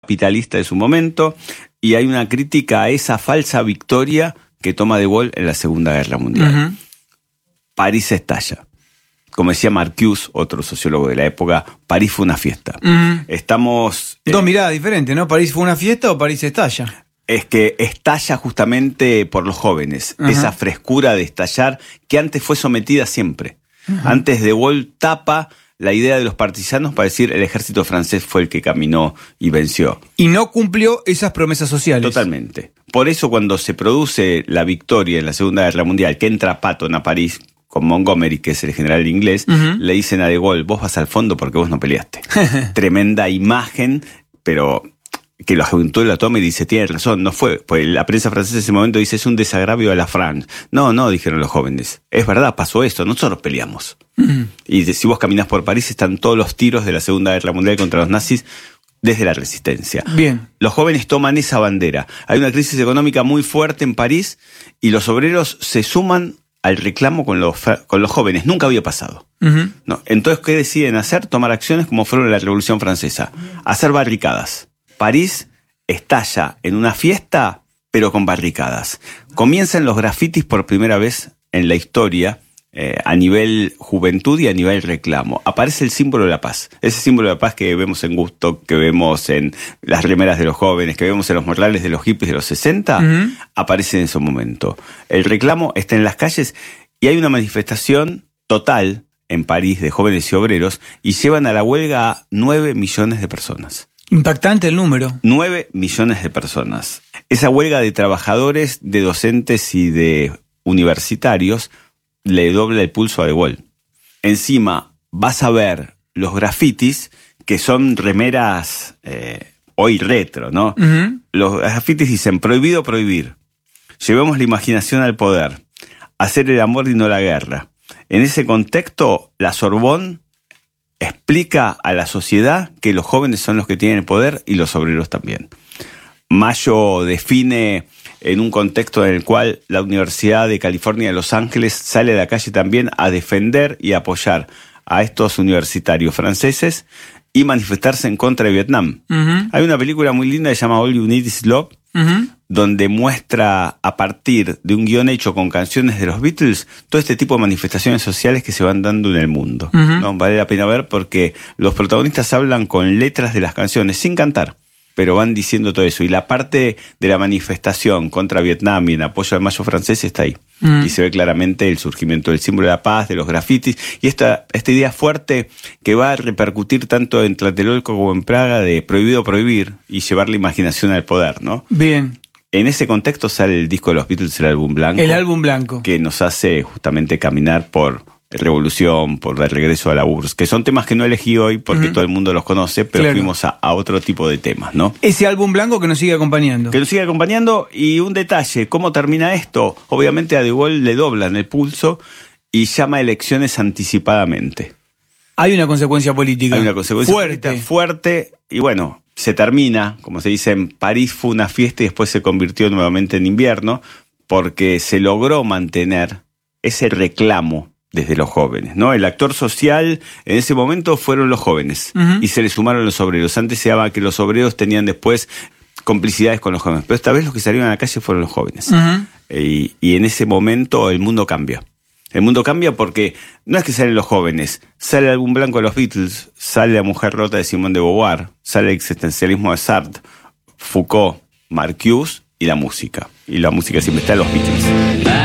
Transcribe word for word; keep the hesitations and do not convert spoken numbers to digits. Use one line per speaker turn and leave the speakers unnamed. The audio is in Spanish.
capitalista de su momento, y hay una crítica a esa falsa victoria que toma De Gaulle en la Segunda Guerra Mundial. Uh-huh. París estalla. Como decía Marcuse, otro sociólogo de la época, París fue una fiesta. Uh-huh. Estamos...
Eh, Dos miradas diferentes, ¿no? ¿París fue una fiesta o París estalla?
Es que estalla justamente por los jóvenes. Uh-huh. Esa frescura de estallar que antes fue sometida siempre. Uh-huh. Antes De Gaulle tapa la idea de los partisanos para decir el ejército francés fue el que caminó y venció.
Y no cumplió esas promesas sociales.
Totalmente. Por eso cuando se produce la victoria en la Segunda Guerra Mundial, que entra Patton a París con Montgomery, que es el general inglés, uh-huh. le dicen a De Gaulle, vos vas al fondo porque vos no peleaste. Tremenda imagen, pero que la juventud la toma y dice, tiene razón, no fue. Pues la prensa francesa en ese momento dice, es un desagravio a la France. No, no, dijeron los jóvenes. Es verdad, pasó esto, nosotros peleamos. Uh-huh. Y si vos caminás por París, están todos los tiros de la Segunda Guerra Mundial contra los nazis desde la resistencia.
Bien.
Los jóvenes toman esa bandera. Hay una crisis económica muy fuerte en París y los obreros se suman al reclamo con los, con los jóvenes. Nunca había pasado. Uh-huh. No. Entonces, ¿qué deciden hacer? Tomar acciones como fueron en la Revolución Francesa. Hacer barricadas. París estalla en una fiesta, pero con barricadas. Comienzan los grafitis por primera vez en la historia, eh, a nivel juventud y a nivel reclamo. Aparece el símbolo de la paz. Ese símbolo de la paz que vemos en Gusto, que vemos en las remeras de los jóvenes, que vemos en los morrales de los hippies de los sesenta, uh-huh. aparece en ese momento. El reclamo está en las calles y hay una manifestación total en París de jóvenes y obreros y llevan a la huelga a nueve millones de personas.
Impactante el número.
nueve millones de personas. Esa huelga de trabajadores, de docentes y de universitarios le dobla el pulso a De Gaulle. Encima vas a ver los grafitis, que son remeras eh, hoy retro, ¿no? Uh-huh. Los grafitis dicen, prohibido prohibir. Llevemos la imaginación al poder. Hacer el amor y no la guerra. En ese contexto, la Sorbonne explica a la sociedad que los jóvenes son los que tienen el poder y los obreros también. Mayo define en un contexto en el cual la Universidad de California de Los Ángeles sale a la calle también a defender y apoyar a estos universitarios franceses y manifestarse en contra de Vietnam. Uh-huh. Hay una película muy linda que se llama All You Need Is Love, uh-huh. donde muestra a partir de un guión hecho con canciones de los Beatles todo este tipo de manifestaciones sociales que se van dando en el mundo. Uh-huh. ¿No? Vale la pena ver porque los protagonistas hablan con letras de las canciones sin cantar, pero van diciendo todo eso. Y la parte de la manifestación contra Vietnam y en apoyo al Mayo francés está ahí. Mm. Y se ve claramente el surgimiento del símbolo de la paz, de los grafitis, y esta, esta idea fuerte que va a repercutir tanto en Tlatelolco como en Praga de prohibido prohibir y llevar la imaginación al poder, ¿no?
Bien.
En ese contexto sale el disco de los Beatles, el álbum blanco.
El álbum blanco.
Que nos hace justamente caminar por revolución, por el regreso a la U R S S, que son temas que no elegí hoy porque uh-huh. todo el mundo los conoce, pero claro. fuimos a, a otro tipo de temas, ¿no?
Ese álbum blanco que nos sigue acompañando.
Que nos sigue acompañando, y un detalle, ¿cómo termina esto? Obviamente a De Gaulle le doblan el pulso y llama a elecciones anticipadamente.
Hay una consecuencia política.
Hay una consecuencia
fuerte.
política fuerte, y bueno, se termina, como se dice en París, fue una fiesta y después se convirtió nuevamente en invierno, porque se logró mantener ese reclamo desde los jóvenes, ¿no? El actor social en ese momento fueron los jóvenes, uh-huh. y se le sumaron los obreros. Antes se daba que los obreros tenían después complicidades con los jóvenes, pero esta vez los que salieron a la calle fueron los jóvenes. Uh-huh. Y, y en ese momento el mundo cambia. El mundo cambia porque no es que salen los jóvenes, sale el álbum blanco de los Beatles, sale La mujer rota de Simone de Beauvoir, sale el existencialismo de Sartre, Foucault, Marcuse y la música. Y la música siempre está en los Beatles.